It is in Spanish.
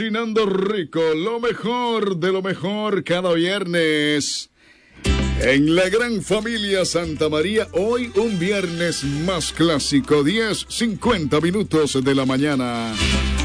Cocinando rico, lo mejor de lo mejor cada viernes. En la gran familia Santa María, hoy un viernes más clásico, 10:50 de la mañana.